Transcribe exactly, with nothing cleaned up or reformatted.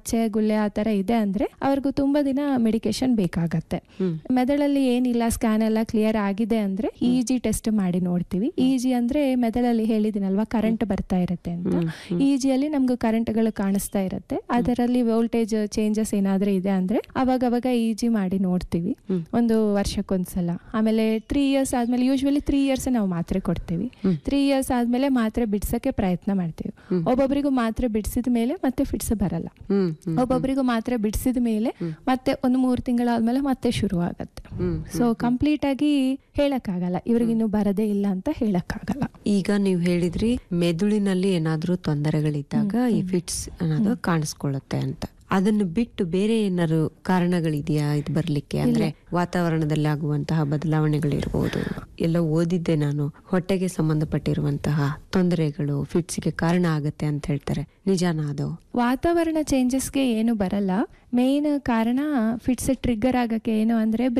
ಮಚ್ಚೆ ಗುಳ್ಳೆ ಆ ತರ ಇದೆ ಅಂದ್ರೆ ಅವ್ರಿಗೂ ತುಂಬಾ ದಿನ ಮೆಡಿಕೇಶನ್ ಬೇಕಾಗತ್ತೆ. ಮೆದುಳಲ್ಲಿ ಏನಿಲ್ಲ, ಸ್ಕ್ಯಾನ್ ಎಲ್ಲ ಕ್ಲಿಯರ್ ಆಗಿದೆ ಅಂದ್ರೆ ಇ ಜಿ ಟೆಸ್ಟ್ ಮಾಡಿ ನೋಡ್ತೀವಿ. ಇ ಜಿ ಅಂದ್ರೆ ಮೆದುಳಲ್ಲಿ ಹೇಳಿದಿನಲ್ವಾ ಕರೆಂಟ್ ಬರ್ತಾ ಇರುತ್ತೆ ಅಂತ. ಇ ಜಿಯಲ್ಲಿ ನಮ್ಗೆ ಕರೆಂಟ್ಗಳು ಕಾಣಿಸ್ತಾ ಇರುತ್ತೆ. ಅದರಲ್ಲಿ ವೋಲ್ಟೇಜ್ ಚೇಂಜಸ್ ಏನಾದ್ರೂ ಇದೆ ಅಂದ್ರೆ ಅವಾಗ ಅವಾಗ ಇ ಜಿ ಮಾಡಿ ನೋಡ್ತೀವಿ ಒಂದು ವರ್ಷಕ್ಕೊಂದ್ಸಲ. ಆಮೇಲೆ ತ್ರೀ ಇಯರ್ಸ್ ಆದ್ಮೇಲೆ ಯೂಶ್ವಲಿ ತ್ರೀ ಇಯರ್ಸ್ ನಾವು ಮಾತ್ರೆ ಕೊಡ್ತೀವಿ. ತ್ರೀ ಇಯರ್ಸ್ ಆದ್ಮೇಲೆ ಮಾತ್ರೆ ಬಿಡ್ಸಕ್ಕೆ ಪ್ರಯತ್ನ ಮಾಡ್ತೀವಿ. ಒಬ್ಬೊಬ್ಬರಿಗೂ ಮಾತ್ರೆ ಬಿಡಿಸಿದ ಮೇಲೆ ಮತ್ತೆ ಫಿಟ್ಸ್ ಬರಲ್ಲ, ಒಬ್ಬೊಬ್ಬರಿಗೂ ಮಾತ್ರೆ ಬಿಡಿಸಿದ ಮೇಲೆ ಮತ್ತೆ ಒಂದು ಮೂರು ತಿಂಗಳಾದ್ಮೇಲೆ ಮತ್ತೆ ಶುರು ಆಗತ್ತೆ. ಸೊ ಕಂಪ್ಲೀಟ್ ಆಗಿ ಹೇಳಕ್ಕಾಗಲ್ಲ ಇವ್ರಿಗಿನ್ನು ಬರದೇ ಇಲ್ಲ ಅಂತ ಹೇಳಕ್ಕಾಗಲ್ಲ. ಈಗ ನೀವು ಹೇಳಿದ್ರಿ ಮೆದುಳಿನಲ್ಲಿ ಏನಾದ್ರೂ ತೊಂದರೆಗಳಿದ್ದಾಗ ಈ ಫಿಟ್ಸ್ ಅನ್ನೋದು ಕಾಣಿಸ್ಕೊಳ್ಳುತ್ತೆ ಅಂತ. ಅದನ್ನು ಬಿಟ್ಟು ಬೇರೆ ಏನಾದ್ರು ಕಾರಣಗಳಿದೆಯಾ ಇದು ಬರ್ಲಿಕ್ಕೆ? ಅಂದ್ರೆ ವಾತಾವರಣದಲ್ಲಿ ಆಗುವಂತಹ ಬದಲಾವಣೆಗಳಿರ್ಬೋದು. ಎಲ್ಲ ಓದಿದ್ದೆ ನಾನು, ಹೊಟ್ಟೆಗೆ ಸಂಬಂಧಪಟ್ಟಿರುವಂತಹ ತೊಂದರೆಗಳು ಫಿಟ್ಸ್ಗೆ ಕಾರಣ ಆಗತ್ತೆ ಅಂತ ಹೇಳ್ತಾರೆ. ನಿಜಾನ ಅದು? ವಾತಾವರಣ ಚೇಂಜಸ್ಗೆ ಏನು ಬರಲ್ಲ. ಮೇನ್ ಕಾರಣ ಫಿಟ್ಸ್ ಟ್ರಿಗರ್ ಆಗಕ್ಕೆ ಏನು ಅಂದ್ರೆ